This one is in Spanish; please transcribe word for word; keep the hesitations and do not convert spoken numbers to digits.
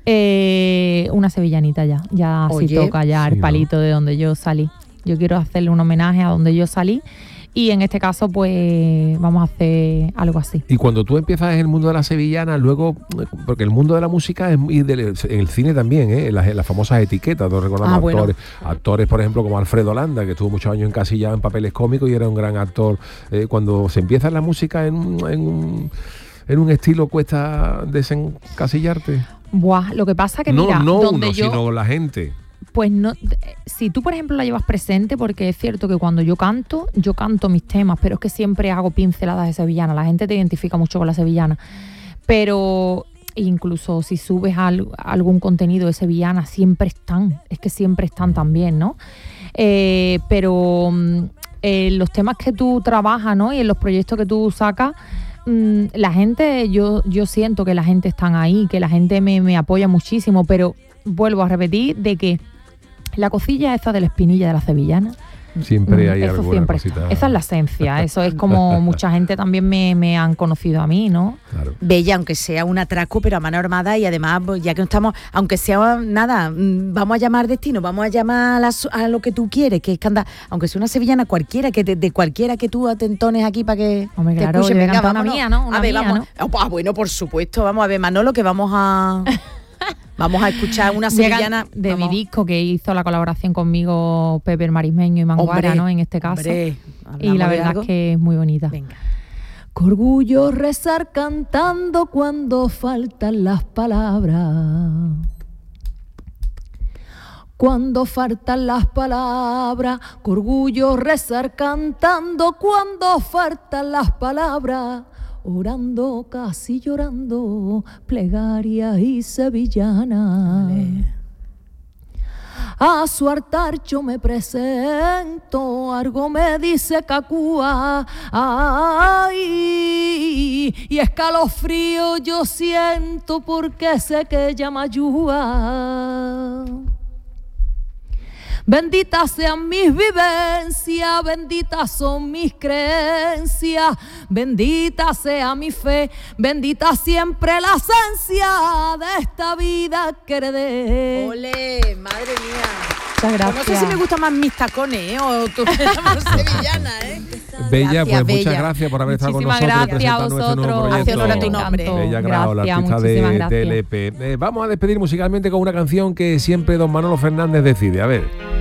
Eh, una sevillanita ya, ya sí toca ya sí, el palito ¿no? de donde yo salí. Yo quiero hacerle un homenaje a donde yo salí y en este caso pues vamos a hacer algo así. Y cuando tú empiezas en el mundo de la sevillana, luego, porque el mundo de la música es y del, en el cine también, ¿eh? las, las famosas etiquetas, todos recordamos ah, actores, bueno. actores por ejemplo como Alfredo Landa, que estuvo muchos años encasillado en papeles cómicos y era un gran actor. Eh, cuando se empieza en la música en un, en un en un estilo cuesta desencasillarte. Buah, lo que pasa que no, mira, no donde uno, yo, sino la gente. Pues no, si tú por ejemplo la llevas presente, porque es cierto que cuando yo canto, yo canto mis temas, pero es que siempre hago pinceladas de sevillana, la gente te identifica mucho con la sevillana, pero incluso si subes al, algún contenido de sevillana, siempre están, es que siempre están también, ¿no? Eh, pero eh, los temas que tú trabajas, ¿no? Y en los proyectos que tú sacas, la gente, yo, yo siento que la gente está ahí, que la gente me, me apoya muchísimo, pero vuelvo a repetir de que la cosilla esa de la espinilla de la sevillana, siempre hay eso alguna siempre, cosita. Esa es la esencia, eso es como mucha gente también me, me han conocido a mí, ¿no? Claro. Bella, aunque sea un atraco, pero a mano armada y además, ya que no estamos, aunque sea nada, vamos a llamar destino, vamos a llamar a, la, a lo que tú quieres, que es que anda, aunque sea una sevillana cualquiera, que de, de cualquiera que tú atentones aquí para que Hombre, te claro, escuchen, venga, una mía, ¿no? Una a ver, mía, vamos, ¿no? Ah, bueno, por supuesto, vamos a ver, Manolo, que vamos a... Vamos a escuchar una sevillana de vamos. mi disco que hizo la colaboración conmigo Pepe el Marismeño y Manguara, ¿no? En este caso. Hombre, y la verdad es que es muy bonita. Venga. Qué orgullo rezar cantando cuando faltan las palabras. Cuando faltan las palabras, qué orgullo rezar cantando cuando faltan las palabras. Orando, casi llorando, plegaria y sevillana. Vale. A su altar yo me presento, algo me dice Cacúa, ay, y escalofrío yo siento porque sé que ella me ayuda. Benditas sean mis vivencias, benditas son mis creencias, bendita sea mi fe, bendita siempre la esencia de esta vida que heredé. ¡Ole! ¡Madre mía! Muchas gracias. Pues no sé si me gustan más mis tacones, ¿eh? O tú más sevillana, ¿eh? Bella, gracias, pues Bella. Muchas gracias por haber estado Muchísimas con nosotros. Gracias a vosotros. Hace honor a tu nombre. Bella Grau, la artista de, de L P. Eh, vamos a despedir musicalmente con una canción que siempre don Manolo Fernández decide. A ver.